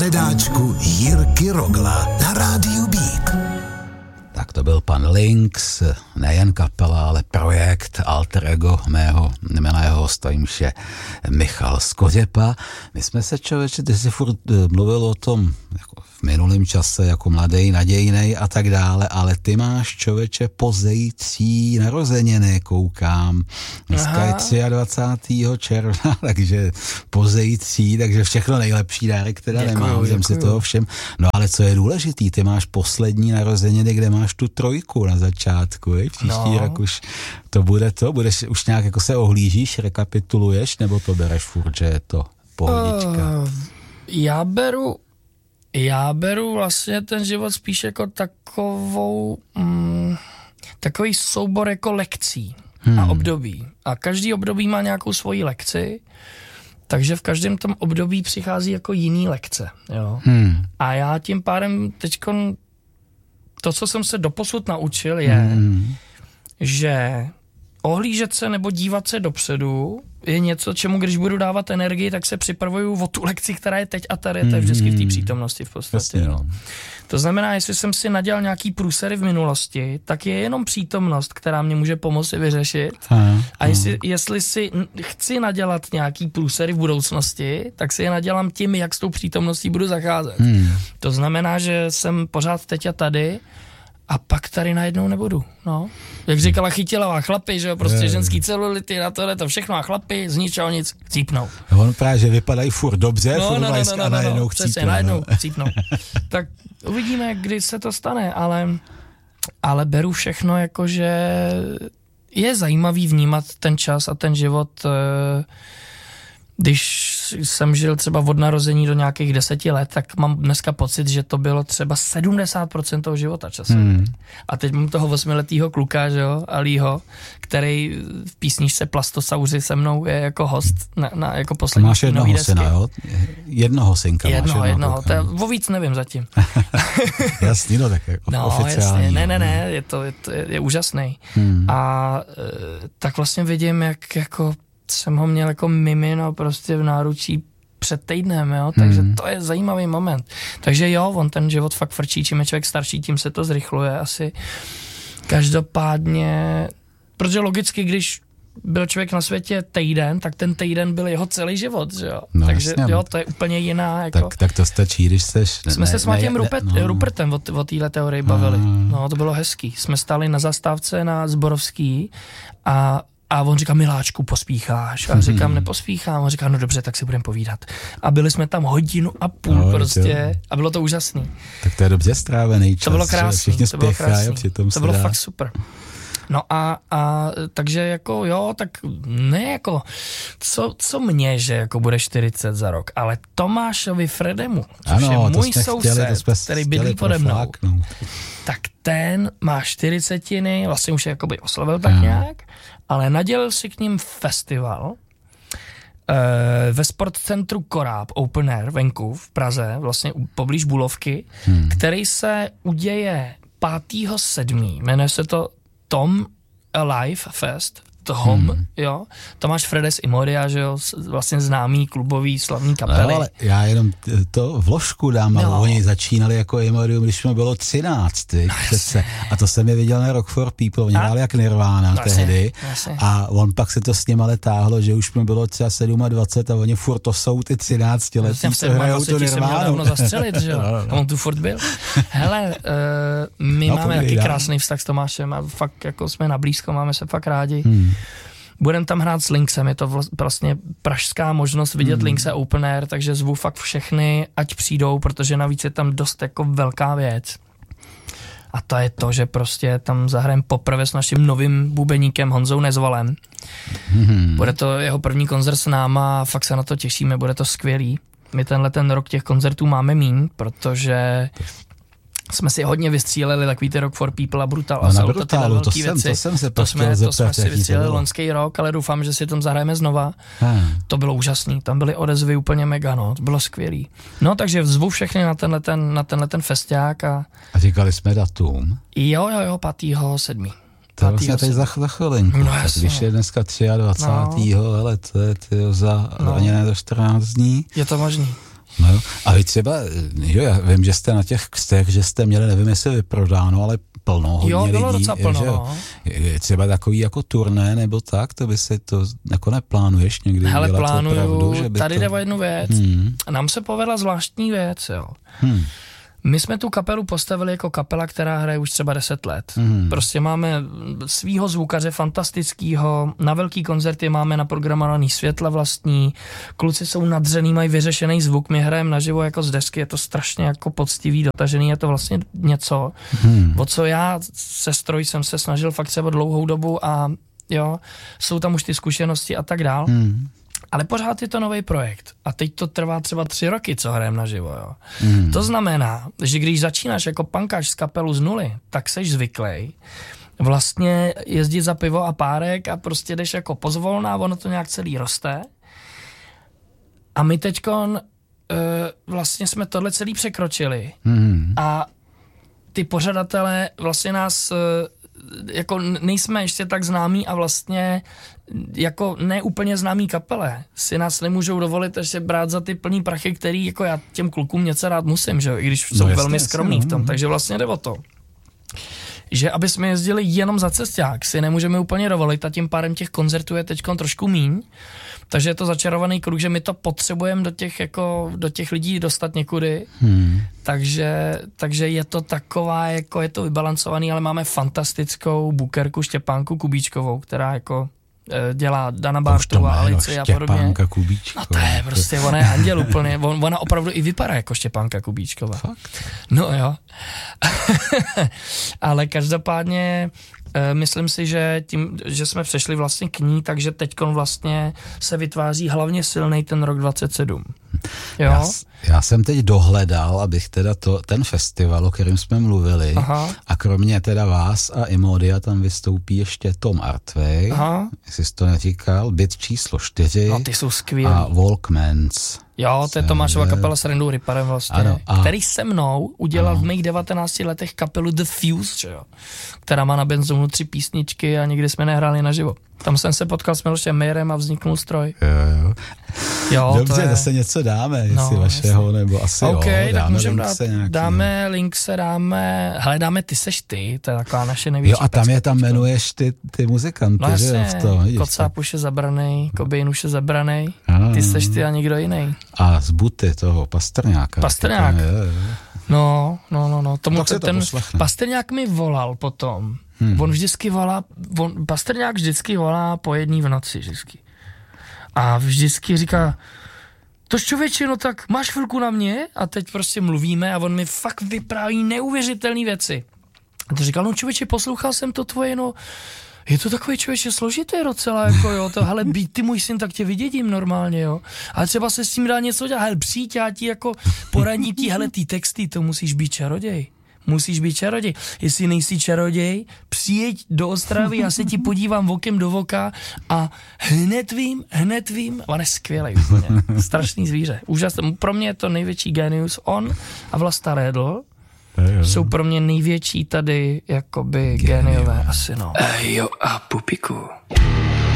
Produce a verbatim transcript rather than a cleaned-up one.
hledáčku Jirky Rogla na rádiu Beat. Tak to byl pan Lynx, nejen kapela, ale projekt alter ego mého jmeného hosta, jímž je Michal Skořepa. My jsme se, člověče, ty jsi furt mluvil o tom jako v minulém čase jako mladý, nadějnej a tak dále, ale ty máš, člověče, pozející narozeniny, koukám. Dneska Aha. je dvacátého třetího června, takže pozející, takže všechno nejlepší dárek, která děkuju, nemám, můžem si toho všem. No ale co je důležitý, ty máš poslední narozeniny, kde máš tu trojku na začátku, je? Příští no. rok už to bude to, budeš už nějak jako se ohlížíš, rekapituluješ, nebo to bereš furt, že je to pohodička? Uh, já beru Já beru vlastně ten život spíš jako takovou, mm, takový soubor jako lekcí hmm. a období. A každý období má nějakou svoji lekci, takže v každém tom období přichází jako jiný lekce. Jo? Hmm. A já tím pádem teďkon, to, co jsem se doposud naučil, je, hmm. že ohlížet se nebo dívat se dopředu je něco, čemu když budu dávat energii, tak se připravuju o tu lekci, která je teď a tady, to je vždycky v té přítomnosti v podstatě. Jasně, no. To znamená, jestli jsem si nadělal nějaký průsery v minulosti, tak je jenom přítomnost, která mě může pomoci vyřešit. A, a jestli, jestli si chci nadělat nějaký průsery v budoucnosti, tak si je nadělám tím, jak s tou přítomností budu zacházet. Hmm. To znamená, že jsem pořád teď a tady, a pak tady najednou nebudu, no. Jak říkala Chytilová, chlapi, že jo, prostě je, ženský celulity, na tohle to všechno a chlapi z ničeho nic cípnou. On právě, že vypadají furt dobře, no, furt no, no, no, no, a najednou no, chcípnou. Přesně, najednou chcípnou. Tak uvidíme, kdy se to stane, ale, ale beru všechno jako, že je zajímavý vnímat ten čas a ten život, když jsem žil třeba od narození do nějakých deseti let, tak mám dneska pocit, že to bylo třeba sedmdesát procent toho života času. Hmm. A teď mám toho osmiletýho kluka, že jo, Alího, který v písničce Plastosauři se mnou je jako host na, na jako poslední. Máš jednoho syna, jo? Jednoho synka jednoho, máš. Jednoho, jednoho. To o víc nevím zatím. Jasný, no tak jako no, oficiální. Jasně. Ne, ne, ne, je to, je, to, je, je úžasný. Hmm. A e, tak vlastně vidím, jak jako jsem ho měl jako mimino prostě v náručí před týdnem, jo, takže hmm. to je zajímavý moment. Takže jo, on ten život fakt frčí, čím je člověk starší, tím se to zrychluje asi. Každopádně, protože logicky, když byl člověk na světě týden, tak ten týden byl jeho celý život, že jo. No, takže jasně. Jo, to je úplně jiná, jako. Tak, tak to stačí, když seš... Ne, jsme se s Matějem ne, Rupert, no. Rupertem o, o téhle teorii bavili. Hmm. No, to bylo hezký. Jsme stáli na zastávce na Zborovský a A on říká, miláčku, pospícháš. A říkám, nepospíchám. On říká, no dobře, tak si budeme povídat. A byli jsme tam hodinu a půl no, prostě. Jo. A bylo to úžasný. Tak to je dobře strávený čas. To bylo krásný. Všichni to bylo krásný. Přitom to bylo dá. fakt super. No a, a takže jako jo, tak ne jako, co, co mě, že jako bude čtyřicet za rok, ale Tomášovi Fredemu, což ano, je můj soused, chtěli, který bydlí pode mnou, tak ten má čtyřicetiny, vlastně už je jakoby oslavil tak ano. nějak, ale nadělil si k ním festival e, ve sportcentru Koráb, Open Air, venku v Praze, vlastně poblíž Bulovky, hmm. který se uděje pátého sedmého Jmenuje se to Tom Alive Fest, Tom, hmm. jo, Tomáš Fredes i Moria, že jo, vlastně známý klubový slavný kapely. No, ale já jenom to vložku dám, ale no. Oni začínali jako Imodium, když mi bylo třináct, no, přece. A to jsem je viděl na Rock for People, oni hráli jak Nirvana no, tehdy jasně. A on pak se to s ním ale táhlo, že už mi bylo třeba dvacet sedm a oni furt to jsou ty třináctiletí, co hrajou tu Nirvánu. Jsem zastřelit, že jo, no, no. On tu furt byl. Hele, uh, my no, máme taky krásný vztah s Tomášem a fakt jako jsme na blízko, máme se fakt rádi. Hmm. Budeme tam hrát s Lynxem, je to vlastně pražská možnost vidět mm. Lynxe Open Air, takže zvu fakt všechny, ať přijdou, protože navíc je tam dost jako velká věc. A to je to, že prostě tam zahrajeme poprvé s naším novým bubeníkem Honzou Nezvalem. Mm. Bude to jeho první koncert s náma a fakt se na to těšíme, bude to skvělý. My tenhle ten rok těch koncertů máme míň, protože jsme si hodně vystříleli takový ty Rock for People a Brutal no, a na Brutalu, to jsem, to jsem se to jsme, to jsme si vystříleli loňský rok, ale doufám, že si tam zahrajeme znova. Hmm. To bylo úžasný, tam byly odezvy úplně mega, no, to bylo skvělý. No, takže zvu všechny na tenhle ten, na tenhle ten festiák a... A říkali jsme datum? Jo, jo, jo, pátého sedmého To je vlastně teď za, za chvilinku. No, tak když je dneska dvacátého třetího No. Hele, to je tyjo, za no. ani ne do čtrnáct dní. Je to možný. No, a vy třeba, jo, já vím, že jste na těch kstech, že jste měli, nevím, jestli vyprodáno, ale plno, hodně jo, bylo lidí. docela plno, že jo, no. je třeba takový jako turné nebo tak, to by si to jako neplánuješ někdy Hele, dělat plánuju, opravdu, že by tady to... jde o jednu věc. Hmm. Nám se povedla zvláštní věc, jo. Hmm. My jsme tu kapelu postavili jako kapela, která hraje už třeba deset let. Hmm. Prostě máme svýho zvukaře fantastickýho, na velký koncerty máme naprogramovaný světla vlastní, kluci jsou nadřený, mají vyřešený zvuk, my hrajeme naživo jako z desky, je to strašně jako poctivý, dotažený, je to vlastně něco, hmm. o co já se stroj jsem se snažil fakt třeba dlouhou dobu a jo, jsou tam už ty zkušenosti a tak dál. Hmm. Ale pořád je to nový projekt. A teď to trvá třeba tři roky, co hrajeme naživo. Jo. Mm. To znamená, že když začínáš jako pankáč z kapelu z nuly, tak seš zvyklý vlastně jezdit za pivo a párek a prostě jdeš jako pozvolná, ono to nějak celý roste. A my teďkon uh, vlastně jsme tohle celý překročili. Mm. A ty pořadatelé vlastně nás... Uh, jako nejsme ještě tak známí a vlastně jako neúplně známí kapele si nás nemůžou dovolit ještě brát za ty plný prachy, který jako já těm klukům něco rád musím, že jo, i když jsou no, velmi skromní v tom, takže vlastně jde o to, že aby jsme jezdili jenom za cesták, si nemůžeme úplně dovolit a tím pádem těch koncertů je teďkon trošku míň, takže je to začarovaný kruh, že my to potřebujeme do těch, jako, do těch lidí dostat někudy, hmm. takže, takže je to taková, jako je to vybalancovaný, ale máme fantastickou bookerku Štěpánku Kubíčkovou, která jako dělá Dana Bartu a Alici a podobně. Štěpánka Kubíčková. No to je prostě, ona je anděl úplně, on, ona opravdu i vypadá jako Štěpánka Kubíčková. Fakt? No jo. Ale každopádně myslím si, že tím, že jsme přešli vlastně k ní, takže teďkon vlastně se vytváří hlavně silnej ten rok dvacet sedm. Jo? Já, já jsem teď dohledal, abych teda to, ten festival, o kterém jsme mluvili, aha. a kromě teda vás a Imodia tam vystoupí ještě Tom Artway, aha. jestli jsi to neříkal, byt číslo čtyři no, ty jsou skvělý. A Walkmans. Jo, to je Tomášova kapela s Rendou Riparem vlastně, ano, a... který se mnou udělal ano. v mých devatenácti letech kapelu The Fuse, že jo, která má na Benzonu tři písničky a nikdy jsme nehráli naživo. Tam jsem se potkal s Milošem Mejerem a vzniknul stroj. Jo, jo. jo Dobře, to je... zase něco dáme, jestli no, vašeho, jasný. Nebo asi okay, jo, dáme tak můžeme dát, nějaký, dáme link se dáme, hele, dáme Ty seš ty, to je taková naše největší. Jo, a tam je, tam jmenuješ ty, ty muzikanty, no, že jo, v to, vidíš. Kocáb už je zabranej, Kobejn už je zabranej, Ty seš ty a nikdo jiný. A z Buty toho Pastrňáka. Pastrňák. No, no, no, no. Tomu to ten poslechne. Pastrňák mi volal potom. Hmm. On vždycky volá, on, Pastrňák vždycky volá po jedný v noci, vždycky. A vždycky říká, to člověče, no tak máš chvilku na mě? A teď prostě mluvíme a on mi fakt vypráví neuvěřitelné věci. A to říkal, no člověče, poslouchal jsem to tvoje, no, je to takový člověče složitý docela, jako jo, to, hele, být ty můj syn, tak tě vydědím normálně, jo. Ale třeba se s tím dá něco dělat, hele, přijď, já ti jako poradím ti, hele, ty texty, to musíš být čaroděj. Musíš být čaroděj. Jestli nejsi čaroděj, přijeď do Ostravy, já se ti podívám okem do voka a hned vím, hned vím, on je skvělej úplně. Strašný zvíře. Úžasný. Pro mě je to největší genius. On a Vlasta Redl jsou pro mě největší tady jakoby geniové asi, no. Ejo a pupiku.